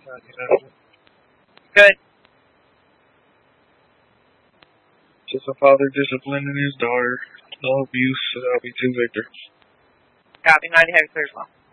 Good. Just a father disciplining his daughter. No abuse, so that'll be 2 Victor. Copy, 90 Heavy clear as well.